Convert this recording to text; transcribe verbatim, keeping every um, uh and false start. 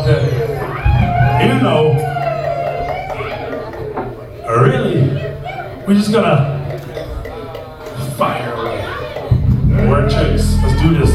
You know, really, we're just gonna fire away. Word chicks, let's do this.